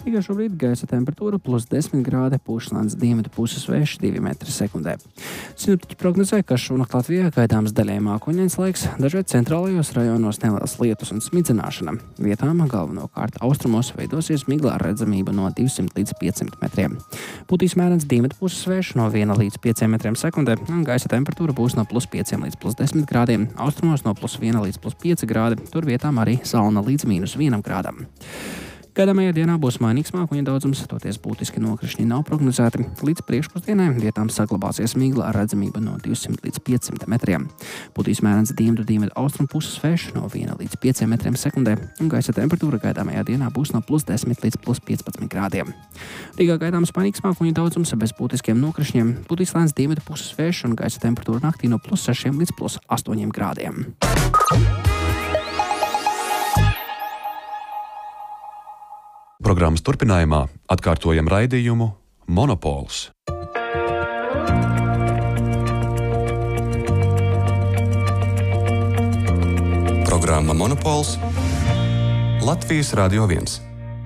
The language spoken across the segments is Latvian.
Rīgā šobrīd gaisa temperatūra +10 grādi, pūšlāns dienvidu puses vējš 2 m/sekundē. Sinoptiķi prognozē, ka šonakt Latvijā gaidāms daļēji mākoņains laiks, dažreiz centrālajos rajonos neliels lietus un smidzināšana. Vietām galvenokārt austrumos veidosies migla ar redzamību no 200 līdz 500 metriem. Pūtīs mērens dienvidu puses vējš no 1 līdz 5 m/sekundē, un gaisa temperatūra būs no +5 līdz +10 grādiem, austrumos no +1 līdz +5 grādi, tur vietām arī salna līdz -1 grādam. Gaidāmajā dienā būs mainīgs mākoņu daudzums, toties būtiski nokrišņi nav prognozēti. Līdz priekšpusdienai vietām saglabāsies migla ar redzamību no 200 līdz 500 metriem. Pūtīs mērens dienvidu austrumu puses vējš no 1 līdz 5 m/sekundē, un gaisa temperatūra gaidāmajā dienā būs no +10 līdz +15 grādiem. Rīgā gaidāms mainīgs mākoņu daudzums bez būtiskiem nokrišņiem. Pūtīs lēns dienvidu puses vējš un gaisa temperatūra naktī no +6 līdz +8 grādiem. Programmas turpinājumā atkārtojam raidījumu Monopols. Programma Monopols Latvijas Radio 1.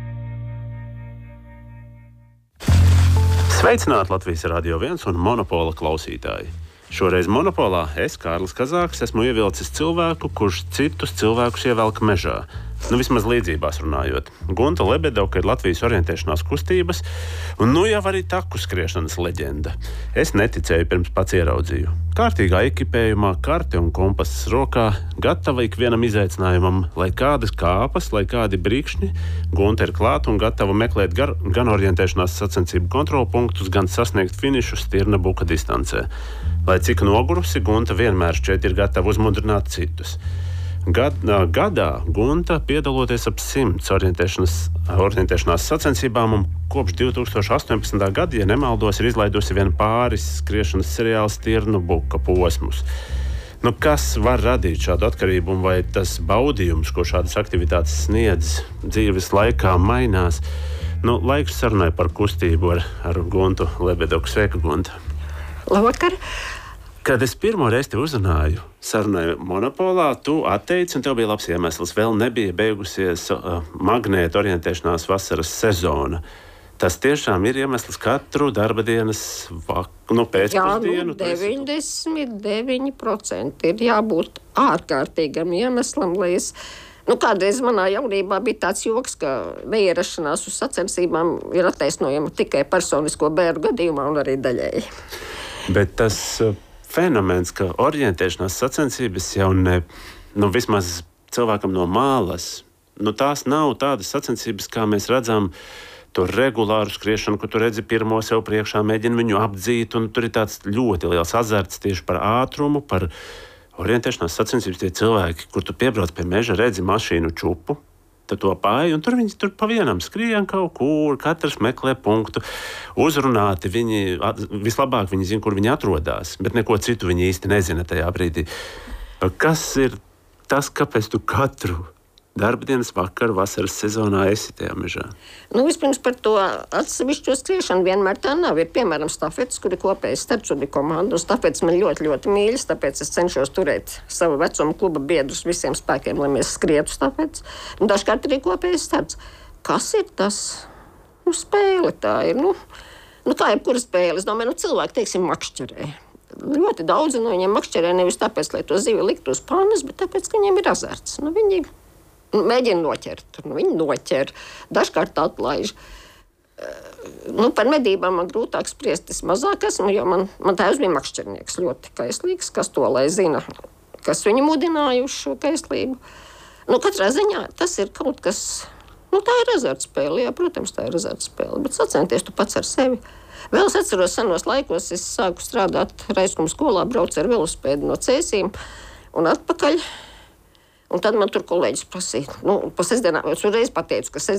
Sveicināti Latvijas Radio 1 un Monopola klausītāji. Šoreiz Monopolā es, Kārlis Kazāks, esmu ievilcis cilvēku, kurš citus cilvēkus ievelk mežā. Vismaz līdzībās runājot. Gunta Lebedauka ir Latvijas orientēšanās kustības un jau arī taku skriešanas leģenda. Es neticēju pirms pats ieraudzīju. Kārtīgā ekipējumā, karte un kompass rokā, gatava ikvienam izaicinājumam, lai kādas kāpas, lai kādi brīkšņi. Gunta ir klāta un gatava meklēt gan orientēšanās sacensību kontrolpunktus, gan sasniegt finišu stirna buka distancē. Lai cik nogurusi, Gunta vienmēr šķiet ir gatava uzmundrināt citus. Gadā Gunta piedaloties ap 100 orientēšanās sacensībām un kopš 2018. gada, ja nemaldos, ir izlaidusi vien pāris skriešanas seriāla stirnu buka posmus. Kas var radīt šādu atkarību un vai tas baudījums, ko šādas aktivitātes sniedz dzīves laikā, mainās? Laiks sarunai par kustību ar Guntu Lebedauku. Sveika, Gunta! Labvakar! Kad es pirmo reizi te uzrunāju sarunai Monopolā, tu atteici, un tev bija labs iemesls. Vēl nebija beigusies magnēta orientēšanās vasaras sezona. Tas tiešām ir iemesls katru darba dienas pēcpusdienu. 99% ir jābūt ārkārtīgam iemeslam, lai es... Kādreiz manā jaunībā bija tāds joks, ka neierašanās uz sacensībām ir attaisnojama tikai personisko bēru gadījumā un arī daļēji. Bet tas fenomens, ka orientēšanās sacensības jau vismaz cilvēkam no malas, tās nav tādas sacensības, kā mēs redzam to regulāru skriešanu, kur tu redzi pirmo sev priekšā, mēģini viņu apdzīt, un tur ir tāds ļoti liels azarts tieši par ātrumu, par orientēšanās sacensības. Tie cilvēki, kur tu piebrauc pie meža, redzi mašīnu čupu, tad to pāri, un viņi tur pa vienam skrien kaut kur, katrs meklē punktu. Uzrunāti viņi, vislabāk viņi zina, kur viņi atrodas, bet neko citu viņi īsti nezina tajā brīdī. Kas ir tas, kāpēc tu katru darbdienas vakaru vasaras sezonā esi tajā mežā? Vispirms par to atsevišķo skriešanu vienmēr tā nav. Ir piemēram stafetes, kur ir kopējs starts un ir komanda. Stafetes man ļoti, ļoti mīļas, tāpēc es cenšos turēt savu vecumu kluba biedrus visiem spēkiem, lai mēs skrietu stafetes. Dažkārt arī kopējs starts. Kas ir tas? Spēle tā ir. Kā jebkura spēle. Es domāju, cilvēki, teiksim, makšķerē. Ļoti daudzi no viņiem makšķerē nevis tāpēc, lai to zivi liktu uz pannas, bet tāpēc, ka viņiem ir azarts. Viņi mēģina noķert, viņi noķer, dažkārt atlaiž. Par medībām man grūtāk spriest, es mazāk esmu, jo man tēvs bija makšķernieks, ļoti kaislīgs, kas to lai zina, kas viņu mudināja uz šo kaislību. Katrā ziņā tas ir kaut kas, tā ir azartspēle, jā, protams, tā ir azartspēle, bet sacenties tu pats ar sevi. Vēl es atceros senos laikos, es sāku strādāt Raiskuma skolā, braucu ar velosipēdu no Cēsīm un atpakaļ. Un tad man tur kolēģis prasīja, pa sestdienām, es uzreiz pateicu, ka